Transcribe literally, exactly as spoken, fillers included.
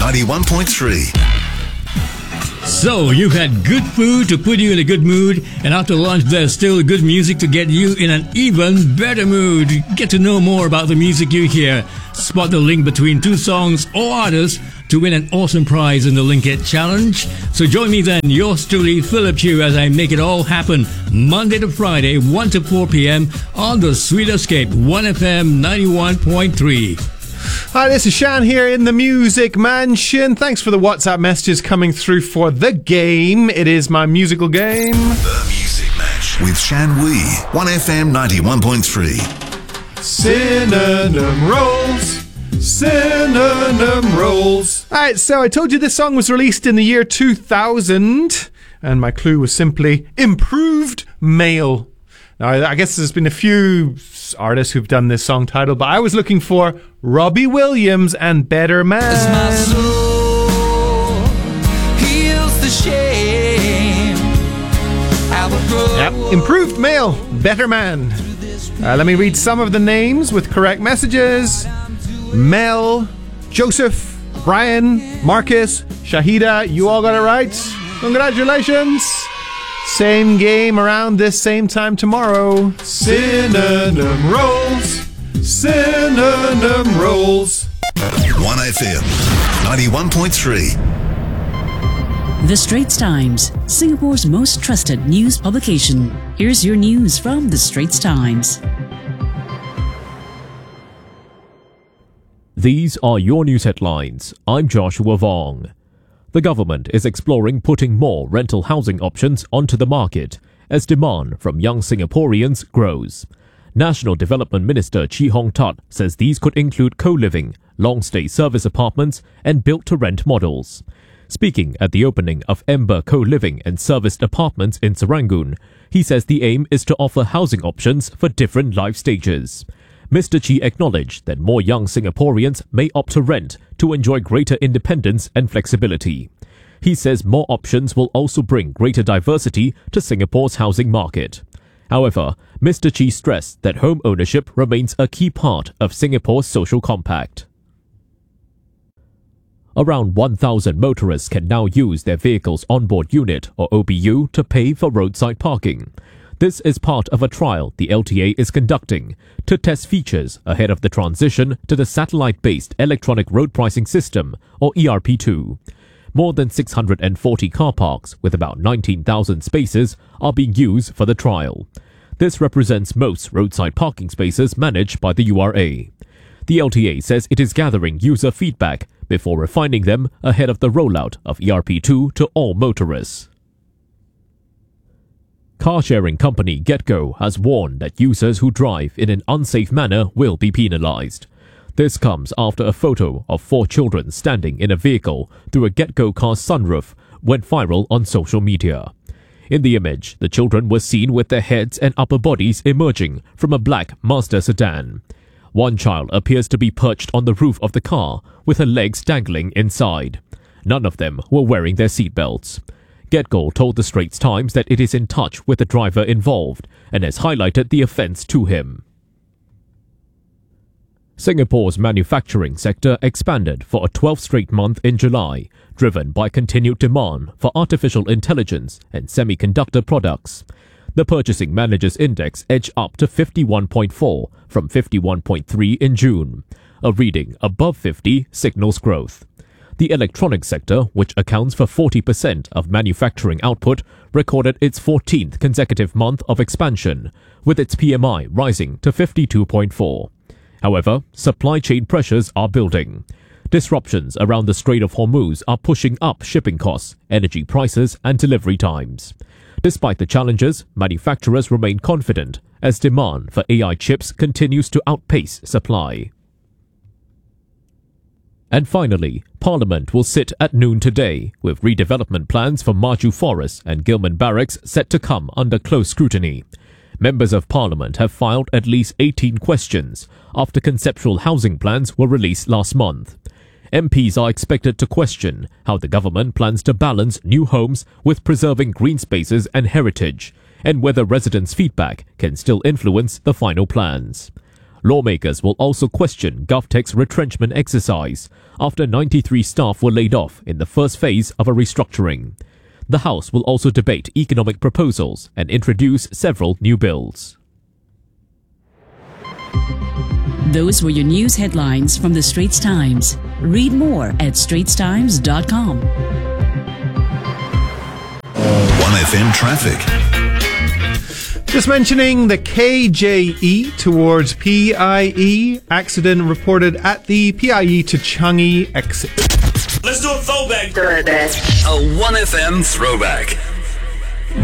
ninety-one point three. So, you've had good food to put you in a good mood, and after lunch there's still good music to get you in an even better mood. Get to know more about the music you hear. Spot the link between two songs or artists to win an awesome prize in the Link It Challenge. So join me then, yours truly, Philip Chu, as I make it all happen Monday to Friday, one to four p.m. on the Sweet Escape, one F M ninety-one point three. Hi, this is Shan here in the Music Mansion. Thanks for the WhatsApp messages coming through for the game. It is my musical game. The Music Mansion with Shan Wee, one F M ninety-one point three. Synonym rolls. Synonym rolls. Alright, so I told you this song was released in the year two thousand, and my clue was simply improved male. Now, I guess there's been a few artists who've done this song title, but I was looking for Robbie Williams and Better Man. As my soul heals the shame, yep, improved male, Better Man. Uh, let me read some of the names with correct messages. Mel, Joseph, Brian, Marcus, Shahida, you all got it right. Congratulations. Same game around this same time tomorrow. Synonym rolls. Synonym rolls. one F M ninety-one point three. The Straits Times, Singapore's most trusted news publication. Here's your news from The Straits Times. These are your news headlines. I'm Joshua Vong. The government is exploring putting more rental housing options onto the market as demand from young Singaporeans grows. National Development Minister Chee Hong Tat says these could include co-living, long-stay service apartments and built-to-rent models. Speaking at the opening of Ember Co-living and Serviced Apartments in Serangoon, he says the aim is to offer housing options for different life stages. Mister Chee acknowledged that more young Singaporeans may opt to rent to enjoy greater independence and flexibility. He says more options will also bring greater diversity to Singapore's housing market. However, Mister Chee stressed that home ownership remains a key part of Singapore's social compact. Around one thousand motorists can now use their vehicle's onboard unit or O B U to pay for roadside parking. This is part of a trial the L T A is conducting to test features ahead of the transition to the satellite-based Electronic Road Pricing System, or E R P two. More than six hundred forty car parks with about nineteen thousand spaces are being used for the trial. This represents most roadside parking spaces managed by the U R A. The L T A says it is gathering user feedback before refining them ahead of the rollout of E R P two to all motorists. Car-sharing company GetGo has warned that users who drive in an unsafe manner will be penalized. This comes after a photo of four children standing in a vehicle through a GetGo car's sunroof went viral on social media. In the image, the children were seen with their heads and upper bodies emerging from a black Mazda sedan. One child appears to be perched on the roof of the car with her legs dangling inside. None of them were wearing their seatbelts. GetGo told the Straits Times that it is in touch with the driver involved and has highlighted the offence to him. Singapore's manufacturing sector expanded for a twelfth straight month in July, driven by continued demand for artificial intelligence and semiconductor products. The Purchasing Managers Index edged up to fifty-one point four from fifty-one point three in June. A reading above fifty signals growth. The electronics sector, which accounts for forty percent of manufacturing output, recorded its fourteenth consecutive month of expansion, with its P M I rising to fifty-two point four. However, supply chain pressures are building. Disruptions around the Strait of Hormuz are pushing up shipping costs, energy prices, and delivery times. Despite the challenges, manufacturers remain confident as demand for A I chips continues to outpace supply. And finally, Parliament will sit at noon today, with redevelopment plans for Maju Forest and Gillman Barracks set to come under close scrutiny. Members of Parliament have filed at least eighteen questions after conceptual housing plans were released last month. M Ps are expected to question how the government plans to balance new homes with preserving green spaces and heritage, and whether residents' feedback can still influence the final plans. Lawmakers will also question GovTech's retrenchment exercise after ninety-three staff were laid off in the first phase of a restructuring. The House will also debate economic proposals and introduce several new bills. Those were your news headlines from the Straits Times. Read more at straits times dot com. one F M traffic. Just mentioning the K J E towards P I E. Accident reported at the P I E to Changi exit. Let's do a throwback. A one F M throwback.